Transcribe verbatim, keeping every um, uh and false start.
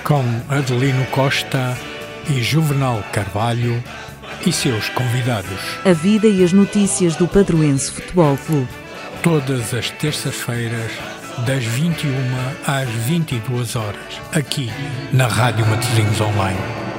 com Adelino Costa e Juvenal Carvalho e seus convidados. A vida e as notícias do Padroense Futebol Clube. Todas as terças-feiras, das vinte e uma às vinte e duas horas, aqui na Rádio Matosinhos Online.